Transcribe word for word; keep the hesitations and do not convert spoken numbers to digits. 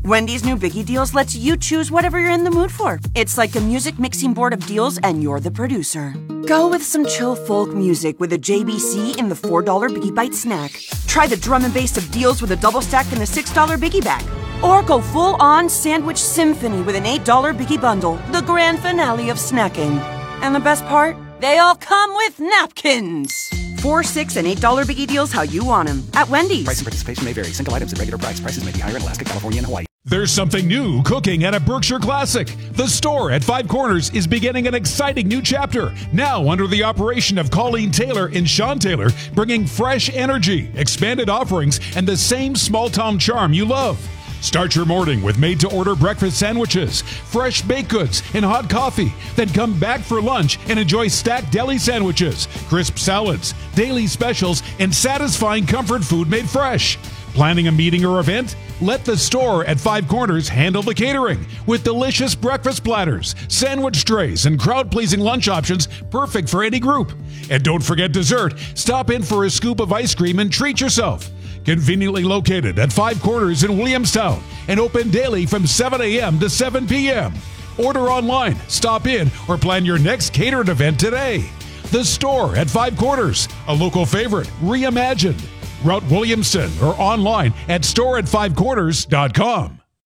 Wendy's new Biggie Deals lets you choose whatever you're in the mood for. It's like a music mixing board of deals, and you're the producer. Go with some chill folk music with a J B C in the four dollar Biggie Bite snack. Try the drum and bass of deals with a double stack in the six dollar Biggie Bag. Or go full-on sandwich symphony with an eight dollar Biggie Bundle, the grand finale of snacking. And the best part? They all come with napkins. Four, six, and eight dollar Biggie Deals how you want them at Wendy's. Price and participation may vary. Single items at regular price. Prices may be higher in Alaska, California, and Hawaii. There's something new cooking at a Berkshire Classic. The store at Five Corners is beginning an exciting new chapter, now under the operation of Colleen Taylor and Sean Taylor, bringing fresh energy, expanded offerings, and the same small-town charm you love. Start your morning with made-to-order breakfast sandwiches, fresh baked goods, and hot coffee. Then come back for lunch and enjoy stacked deli sandwiches, crisp salads, daily specials, and satisfying comfort food made fresh. Planning a meeting or event? Let the store at Five Corners handle the catering with delicious breakfast platters, sandwich trays, and crowd-pleasing lunch options perfect for any group. And don't forget dessert. Stop in for a scoop of ice cream and treat yourself. Conveniently located at Five Corners in Williamstown and open daily from seven a.m. to seven p.m. Order online, stop in, or plan your next catered event today. The store at Five Corners, a local favorite, reimagined. Route Williamson or online at store at five corners dot com.